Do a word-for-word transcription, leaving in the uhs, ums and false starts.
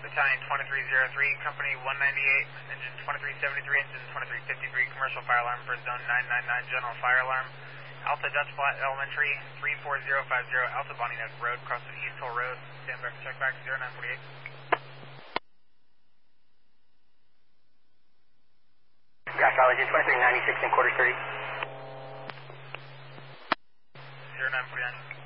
Battalion twenty-three oh three, Company one ninety-eight, Engine twenty-three seventy-three, Engine twenty-three fifty-three, Commercial Fire Alarm for Zone nine nine nine, General Fire Alarm. Alta Dutch Flat Elementary, three four zero five zero, Alta Bonnie Neck Road, crossing East Hill Road. Stand by for check back, zero nine forty-eight. Gas mileage twenty-three ninety-six and quarter thirty. zero nine forty-nine.